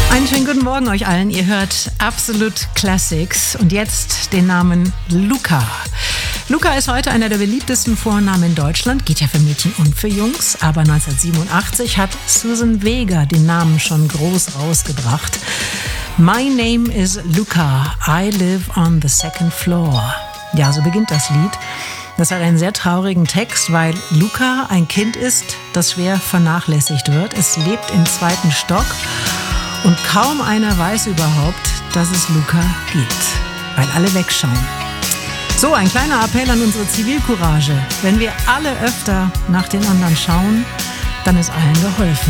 Einen schönen guten Morgen euch allen. Ihr hört Absolute Classics und jetzt den Namen Luca. Luca ist heute einer der beliebtesten Vornamen in Deutschland, geht ja für Mädchen und für Jungs, aber 1987 hat Suzanne Vega den Namen schon groß rausgebracht. My name is Luca, I live on the second floor. Ja, so beginnt das Lied. Das hat einen sehr traurigen Text, weil Luca ein Kind ist, das schwer vernachlässigt wird. Es lebt im 2. Stock und kaum einer weiß überhaupt, dass es Luca gibt, weil alle wegschauen. So, ein kleiner Appell an unsere Zivilcourage. Wenn wir alle öfter nach den anderen schauen, dann ist allen geholfen.